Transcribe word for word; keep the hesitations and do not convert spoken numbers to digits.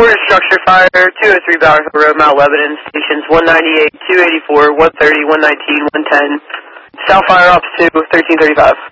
Reported structure fire, two oh three Bower Hill Road, Mount Lebanon, stations one ninety-eight, two eighty-four, one thirty, one nineteen, one ten. South fire ops to thirteen thirty-five.